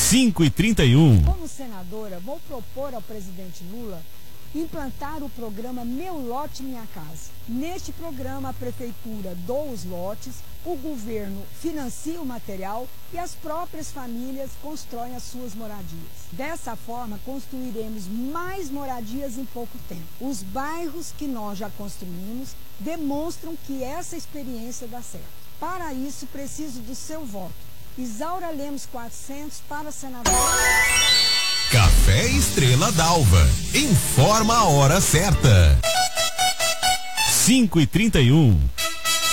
5h31. Como senadora, vou propor ao presidente Lula implantar o programa Meu Lote Minha Casa. Neste programa, a prefeitura doa os lotes, o governo financia o material e as próprias famílias constroem as suas moradias. Dessa forma, construiremos mais moradias em pouco tempo. Os bairros que nós já construímos demonstram que essa experiência dá certo. Para isso, preciso do seu voto. Isaura Lemos 400 para senador. Café Estrela d'Alva. Informa a hora certa. 5h31.